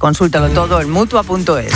Consúltalo todo en Mutua.es.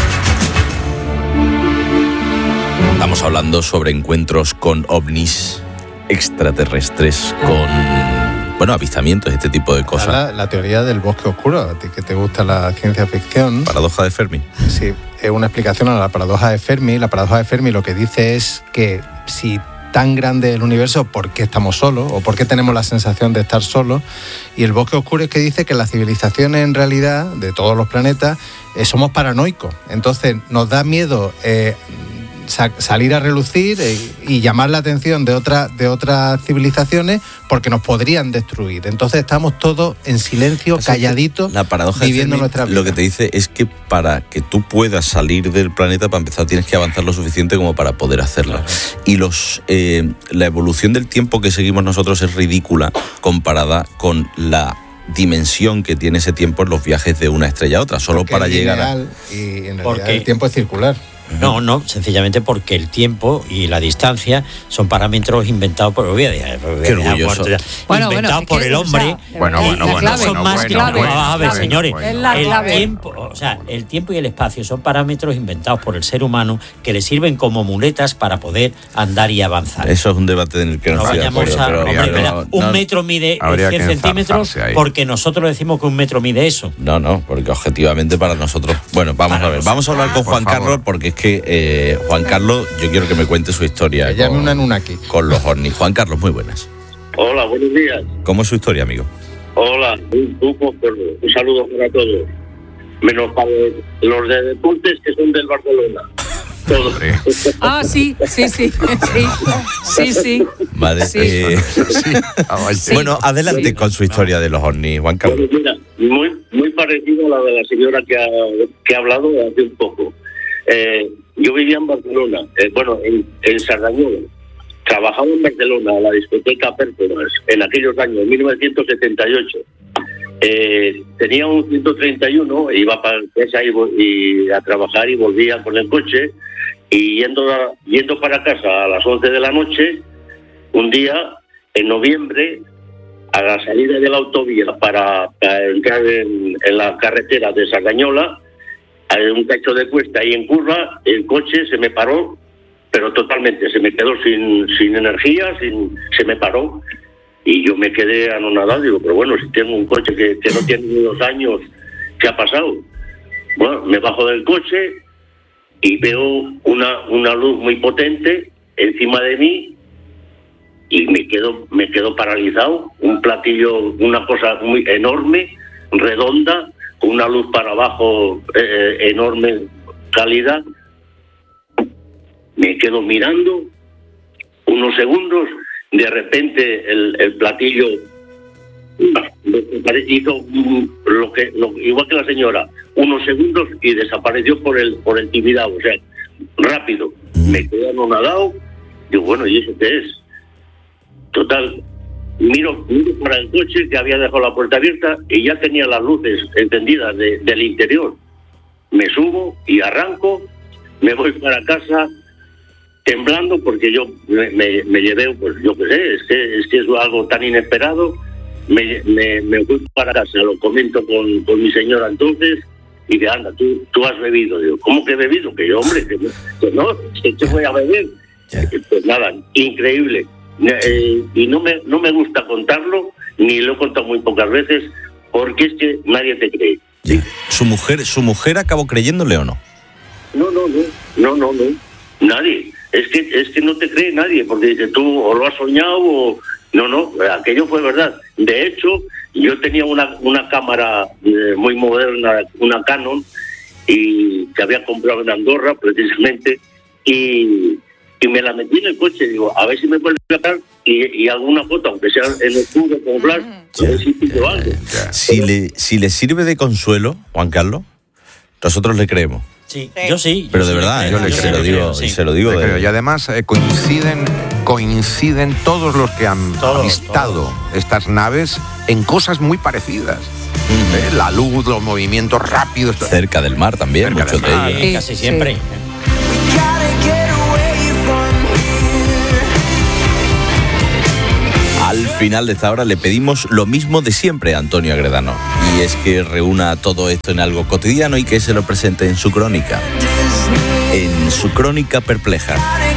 Estamos hablando sobre encuentros con ovnis extraterrestres, con avistamientos, este tipo de cosas. La teoría del bosque oscuro, a ti que te gusta la ciencia ficción. Paradoja de Fermi. Sí, es una explicación a la paradoja de Fermi. La paradoja de Fermi lo que dice es que si tan grande es el universo, ¿por qué estamos solos? ¿O por qué tenemos la sensación de estar solos? Y el bosque oscuro es que dice que las civilizaciones en realidad, de todos los planetas, somos paranoicos. Entonces nos da miedo salir a relucir y llamar la atención de otras civilizaciones porque nos podrían destruir. Entonces estamos todos en silencio, calladitos, la paradoja viviendo de Fermi, nuestra vida. lo que te dice es que para que tú puedas salir del planeta, para empezar tienes que avanzar lo suficiente como para poder hacerlo. Claro. Y la evolución del tiempo que seguimos nosotros es ridícula comparada con la dimensión que tiene ese tiempo en los viajes de una estrella a otra, solo porque para llegar a... Y en realidad el tiempo es circular. No, sencillamente porque el tiempo y la distancia son parámetros inventados por inventados por el hombre. Son más clave. A ver, señores, el tiempo y el espacio son parámetros inventados por el ser humano que le sirven como muletas para poder andar y avanzar. Eso es un debate en el que no vayamos a... Un metro mide 100 centímetros porque nosotros decimos que un metro mide eso. No, porque objetivamente para nosotros... Bueno, vamos a ver, vamos a hablar con Juan Carlos, porque es que Juan Carlos, yo quiero que me cuente su historia con los ovnis. Juan Carlos, muy buenas. Hola, buenos días. ¿Cómo es su historia, amigo? Hola, un saludo para todos. Menos para los de deportes que son del Barcelona. Todos. Sí. Vale. Bueno, adelante con su historia de los ovnis, Juan Carlos. Bueno, mira, muy parecido a la de la señora que ha hablado hace un poco. Yo vivía en Barcelona, en Sardañola. Trabajaba en Barcelona, en la discoteca Pérgolas, en aquellos años, 1978. Tenía un 131, iba para casa y a trabajar y volvía con el coche. Y yendo para casa a las 11 de la noche, un día, en noviembre, a la salida de la autovía para entrar en la carretera de Sardañola, hay un cacho de cuesta y en curva, el coche se me paró, pero totalmente, se me quedó sin energía, se me paró. Y yo me quedé anonadado, digo, pero bueno, si tengo un coche que no tiene ni 2 años, ¿qué ha pasado? Bueno, me bajo del coche y veo una luz muy potente encima de mí y me quedo paralizado. Un platillo, una cosa muy enorme, redonda, con una luz para abajo enorme calidad. Me quedo mirando unos segundos, de repente el platillo hizo igual que la señora, unos segundos y desapareció por el Tibidabo, o sea, rápido. Me quedé anonadado, digo, bueno, ¿y eso qué es? Total, miro para el coche que había dejado la puerta abierta y ya tenía las luces encendidas del interior. Me subo y arranco, me voy para casa temblando porque yo me llevé, pues yo qué sé, es que es algo tan inesperado. Me fui para casa, lo comento con mi señora entonces, y que anda, tú has bebido. Digo, ¿cómo que he bebido? Que yo, hombre, que no, que voy a beber. Pues nada, increíble. Y no me gusta contarlo, ni lo he contado muy pocas veces, porque es que nadie te cree. ¿Sí? ¿Su mujer acabó creyéndole o no? No, nadie. Es que no te cree nadie, porque dice, tú o lo has soñado o... No, aquello fue verdad. De hecho, yo tenía una cámara muy moderna, una Canon, y que había comprado en Andorra, precisamente, y me la metí en el coche. Digo, a ver si me vuelve a sacar y alguna foto, aunque sea en el cubo con flash, a ver si pido algo. Si le sirve de consuelo, Juan Carlos, nosotros le creemos. Sí, yo sí. Pero de verdad, yo se lo digo. Y además coinciden todos los que han avistado estas naves en cosas muy parecidas. La luz, los movimientos rápidos. Cerca del mar también, muchos de ellos. Casi siempre. Al final de esta hora le pedimos lo mismo de siempre a Antonio Agredano, y es que reúna todo esto en algo cotidiano y que se lo presente en su crónica. En su crónica perpleja.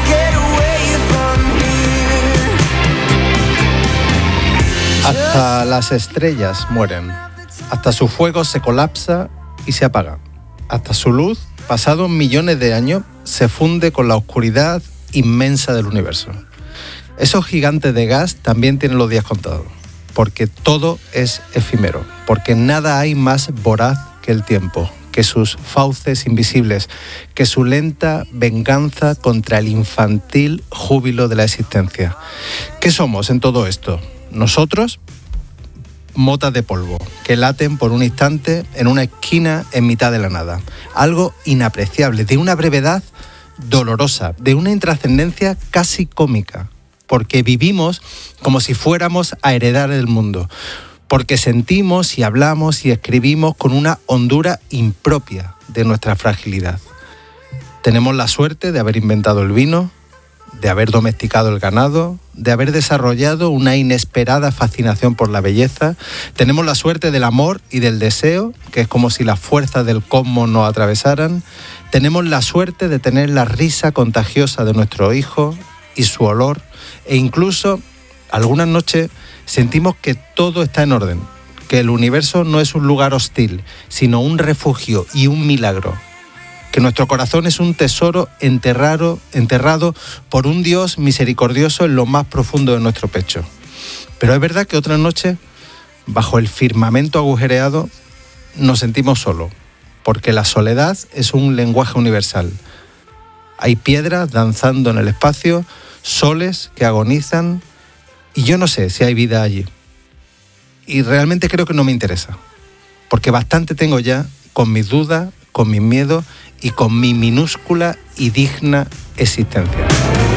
Hasta las estrellas mueren, hasta su fuego se colapsa y se apaga, hasta su luz, pasados millones de años, se funde con la oscuridad inmensa del universo. Esos gigantes de gas también tienen los días contados, porque todo es efímero, porque nada hay más voraz que el tiempo, que sus fauces invisibles, que su lenta venganza contra el infantil júbilo de la existencia. ¿Qué somos en todo esto? Nosotros, motas de polvo, que laten por un instante en una esquina en mitad de la nada. Algo inapreciable, de una brevedad dolorosa, de una intrascendencia casi cómica, porque vivimos como si fuéramos a heredar el mundo, porque sentimos y hablamos y escribimos con una hondura impropia de nuestra fragilidad. Tenemos la suerte de haber inventado el vino, de haber domesticado el ganado, de haber desarrollado una inesperada fascinación por la belleza. Tenemos la suerte del amor y del deseo, que es como si las fuerzas del cosmos nos atravesaran. Tenemos la suerte de tener la risa contagiosa de nuestro hijo y su olor, e incluso algunas noches sentimos que todo está en orden, que el universo no es un lugar hostil, sino un refugio y un milagro, que nuestro corazón es un tesoro enterrado por un Dios misericordioso en lo más profundo de nuestro pecho. Pero es verdad que otras noches, bajo el firmamento agujereado, nos sentimos solos, porque la soledad es un lenguaje universal. Hay piedras danzando en el espacio, soles que agonizan, y yo no sé si hay vida allí. Y realmente creo que no me interesa, porque bastante tengo ya con mis dudas, con mis miedos y con mi minúscula y digna existencia.